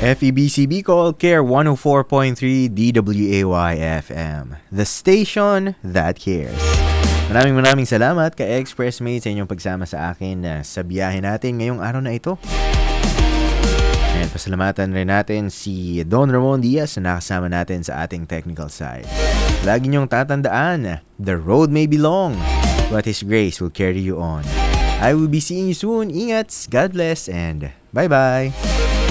FEBC Bicol, Care 104.3 DWAY FM, the station that cares. Maraming salamat ka Expressmate sa inyong pagsama sa akin sa biyahe natin ngayong araw na ito. And pasalamatan rin natin si Don Ramon Diaz na nakasama natin sa ating technical side. Lagi niyong tatandaan, the road may be long, but His grace will carry you on. I will be seeing you soon. Ingat, God bless, and bye-bye!